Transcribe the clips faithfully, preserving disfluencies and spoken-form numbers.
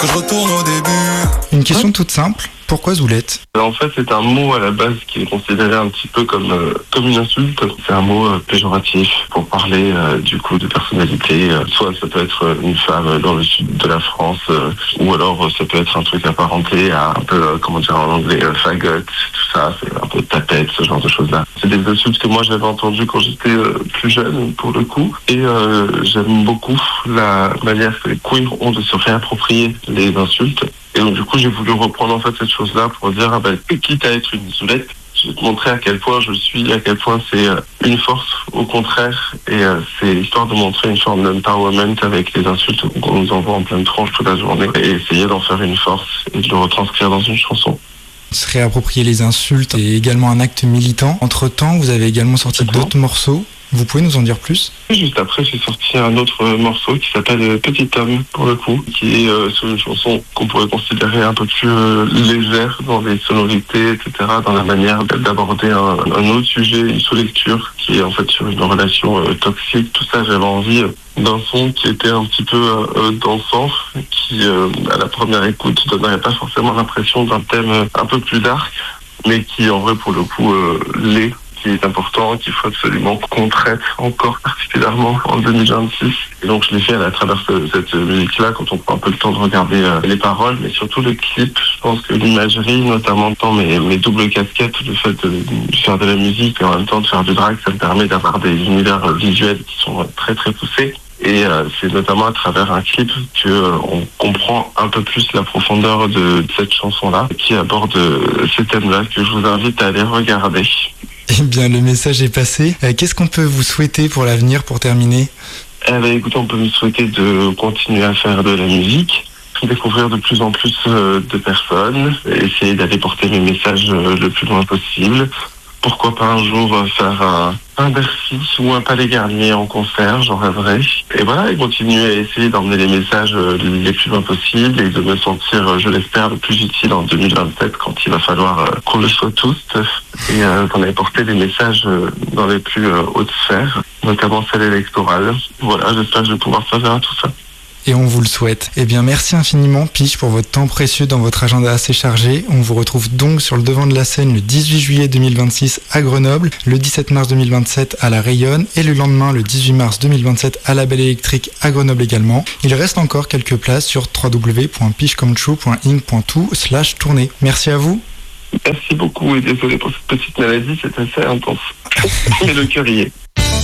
que je retourne au début. Une question toute simple, pourquoi Zoulette ? En fait, c'est un mot à la base qui est considéré un petit peu comme euh, comme une insulte. C'est un mot euh, péjoratif pour parler euh, du coup de personnalité. Euh, soit ça peut être une femme dans le sud de la France, euh, ou alors euh, ça peut être un truc apparenté à un peu, euh, comment dire en anglais, euh, faggot, tout ça, c'est un peu tapette, ce genre de choses-là. C'est des insultes que moi j'avais entendues quand j'étais euh, plus jeune, pour le coup. Et euh, j'aime beaucoup la manière que les queers ont de se réapproprier les insultes. Et donc du coup j'ai voulu reprendre en fait cette chose-là pour dire ah ben quitte à être une zoulette, je vais te montrer à quel point je suis, à quel point c'est euh, une force au contraire, et euh, c'est histoire de montrer une forme d'empowerment avec les insultes qu'on nous envoie en pleine tronche toute la journée et essayer d'en faire une force et de le retranscrire dans une chanson. Se réapproprier les insultes est également un acte militant. Entre-temps, vous avez également sorti d'autres morceaux. Vous pouvez nous en dire plus ? Juste après, j'ai sorti un autre morceau qui s'appelle Petit Homme, pour le coup, qui est euh, sur une chanson qu'on pourrait considérer un peu plus euh, légère dans les sonorités, et cetera, dans la manière d'aborder un, un autre sujet, une sous-lecture, qui est en fait sur une relation euh, toxique. Tout ça, j'avais envie euh, d'un son qui était un petit peu euh, dansant, qui, euh, à la première écoute, donnerait pas forcément l'impression d'un thème euh, un peu plus dark, mais qui, en vrai, pour le coup, euh, l'est. Qui est important, qu'il faut absolument qu'on traite encore particulièrement en deux mille vingt-six. Et donc je l'ai fait à travers ce, cette musique-là, quand on prend un peu le temps de regarder euh, les paroles, mais surtout le clip. Je pense que l'imagerie, notamment dans mes, mes doubles casquettes, le fait de, de faire de la musique et en même temps de faire du drag, ça me permet d'avoir des univers visuels qui sont très très poussés. Et euh, c'est notamment à travers un clip que euh, on comprend un peu plus la profondeur de, de cette chanson-là, qui aborde euh, ces thèmes-là, que je vous invite à aller regarder. Eh bien, le message est passé. Euh, qu'est-ce qu'on peut vous souhaiter pour l'avenir, pour terminer ? Eh bien, écoutez, on peut me souhaiter de continuer à faire de la musique, découvrir de plus en plus euh, de personnes, essayer d'aller porter mes messages euh, le plus loin possible. Pourquoi pas un jour euh, faire un, un Bercy ou un Palais Garnier en concert, j'en rêverais. Et voilà, et continuer à essayer d'emmener les messages euh, les plus loin possibles et de me sentir, euh, je l'espère, le plus utile en deux mille vingt-sept quand il va falloir euh, qu'on le soit tous et euh, qu'on ait porté des messages euh, dans les plus euh, hautes sphères, notamment celle électorale. Voilà, j'espère que je vais pouvoir servir à tout ça. Et on vous le souhaite. Eh bien, merci infiniment, Piche, pour votre temps précieux dans votre agenda assez chargé. On vous retrouve donc sur le devant de la scène le dix-huit juillet deux mille vingt-six à Grenoble, le dix-sept mars deux mille vingt-sept à La Rayonne et le lendemain, le dix-huit mars deux mille vingt-sept à la Belle Électrique à Grenoble également. Il reste encore quelques places sur w w w point pichecomechou point inc point to slash tournée. Merci à vous. Merci beaucoup et désolé pour cette petite maladie, c'est assez intense. Mais le cœur y est.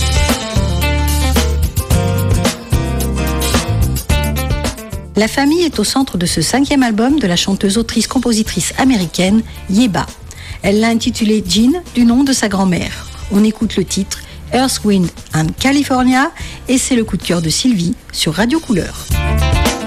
La famille est au centre de ce cinquième album de la chanteuse autrice-compositrice américaine Yebba. Elle l'a intitulé Jean du nom de sa grand-mère. On écoute le titre Earth, Wind and California et c'est le coup de cœur de Sylvie sur Radio Couleur.